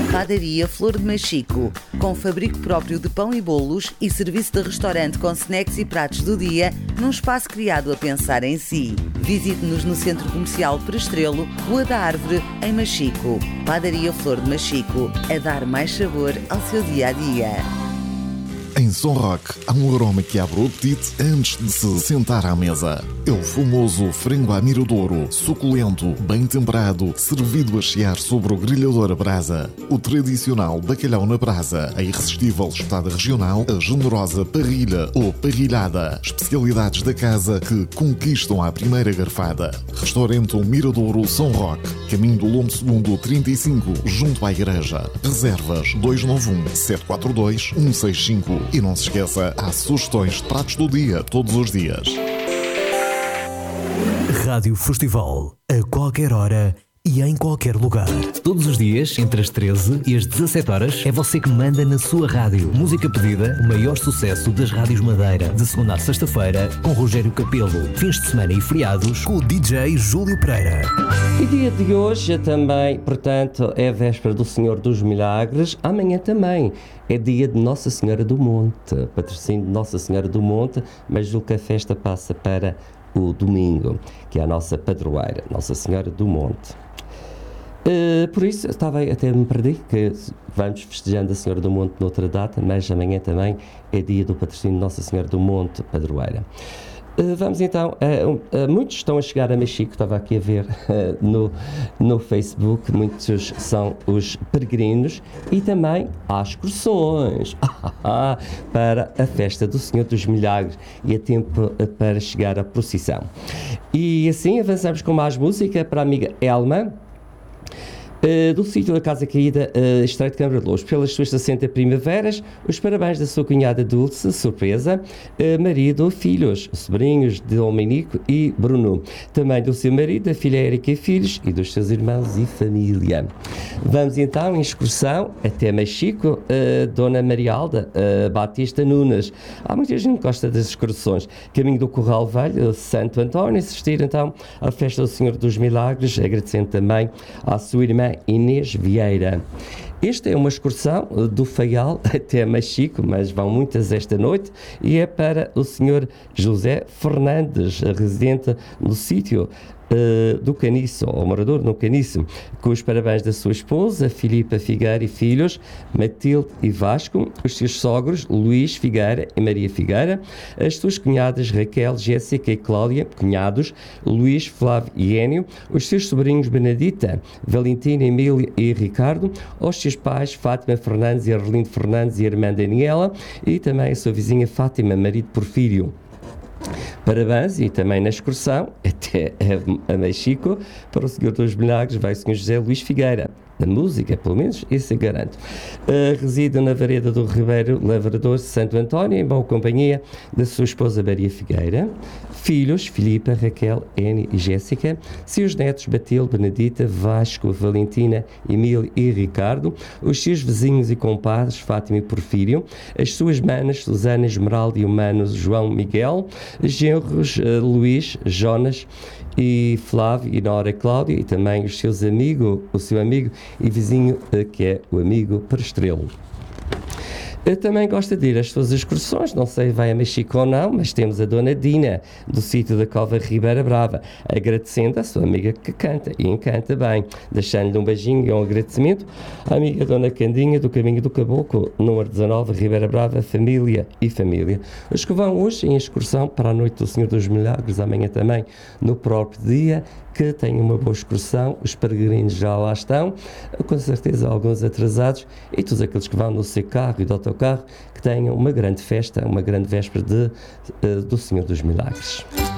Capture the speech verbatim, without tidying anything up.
Padaria Flor de Machico, com fabrico próprio de pão e bolos e serviço de restaurante com snacks e pratos do dia, num espaço criado a pensar em si. Visite-nos no Centro Comercial Prestrelo, Rua da Árvore, em Machico. Padaria Flor de Machico, a dar mais sabor ao seu dia-a-dia. Em São Roque, há um aroma que abre o apetite antes de se sentar à mesa. É o famoso frango à miradouro, suculento, bem temperado, servido a chiar sobre o grelhador a brasa. O tradicional bacalhau na brasa, a irresistível espetada regional, a generosa parrilha ou parrilhada. Especialidades da casa que conquistam à primeira garfada. Restaurante O Miradouro São Roque, caminho do Lombo Segundo trinta e cinco, junto à igreja. Reservas dois nove um, sete quatro dois, um seis cinco. E não se esqueça, há sugestões de pratos do dia todos os dias. Rádio Festival, a qualquer hora e em qualquer lugar. Todos os dias, entre as treze e as dezassete horas, é você que manda na sua rádio. Música pedida, o maior sucesso das rádios Madeira. De segunda a sexta-feira, com Rogério Capelo. Fins de semana e feriados, com o D J Júlio Pereira. E dia de hoje também, portanto, é a véspera do Senhor dos Milagres. Amanhã também é dia de Nossa Senhora do Monte. Patrocínio de Nossa Senhora do Monte, mas julgo que a festa passa para o domingo, que é a nossa padroeira, Nossa Senhora do Monte. Uh, por isso, estava até me perdi, que vamos festejando a Senhora do Monte noutra data, mas amanhã também é dia do patrocínio de Nossa Senhora do Monte, padroeira. Uh, vamos então, uh, uh, muitos estão a chegar a Machico, estava aqui a ver uh, no, no Facebook, muitos são os peregrinos e também há excursões para a festa do Senhor dos Milagres e é tempo uh, para chegar à procissão. E assim avançamos com mais música para a amiga Elma. Uh, do sítio da Casa Caída, uh, Estreito de Câmara de Lourdes, pelas suas sessenta primaveras, os parabéns da sua cunhada Dulce, surpresa, uh, marido, filhos, sobrinhos de Dominico e Bruno, também do seu marido, da filha Érica e filhos, e dos seus irmãos e família. Vamos então em excursão até Machico, uh, Dona Marialda uh, Batista Nunes. Há muita gente que gosta das excursões. Caminho do Corral Velho, Santo António, assistir então à festa do Senhor dos Milagres, agradecendo também à sua irmã Inês Vieira. Esta é uma excursão do Faial até Machico, mas vão muitas esta noite, e é para o senhor José Fernandes, residente no sítio Uh, do Caniço, ou morador no Caniço, com os parabéns da sua esposa, Filipa Figueira e filhos, Matilde e Vasco, os seus sogros, Luís Figueira e Maria Figueira, as suas cunhadas Raquel, Jéssica e Cláudia, cunhados, Luís, Flávio e Énio, os seus sobrinhos Benedita, Valentina, Emília e Ricardo, os seus pais, Fátima Fernandes e Arlindo Fernandes e a irmã Daniela, e também a sua vizinha Fátima, marido Porfírio. Parabéns, e também na excursão até a, a Machico, para o Senhor dos Milagres vai o senhor José Luís Figueira. Na música, pelo menos, isso eu garanto. Uh, reside na Vareda do Ribeiro Lavrador, Santo António, em boa companhia da sua esposa Maria Figueira, filhos, Filipa, Raquel, Eni e Jéssica, seus netos Batilde, Benedita, Vasco, Valentina, Emílio e Ricardo, os seus vizinhos e compadres, Fátima e Porfírio, as suas manas, Susana, Esmeralda e o mano João Miguel, genros uh, Luís, Jonas e Flávio e Nora Cláudia, e também os seus amigos, o seu amigo e vizinho, uh, que é o amigo Prestrelo. Eu também gosto de ir às suas excursões, não sei vai a Machico ou não, mas temos a Dona Dina, do sítio da Cova Ribeira Brava, agradecendo à sua amiga que canta, e encanta bem, deixando-lhe um beijinho e um agradecimento à amiga Dona Candinha, do Caminho do Caboclo, número dezanove, Ribeira Brava, família e família. Os que vão hoje em excursão para a Noite do Senhor dos Milagres, amanhã também, no próprio dia, que tenham uma boa excursão, os peregrinos já lá estão, com certeza alguns atrasados, e todos aqueles que vão no seu carro e do autocarro, que tenham uma grande festa, uma grande véspera de, uh, do Senhor dos Milagres.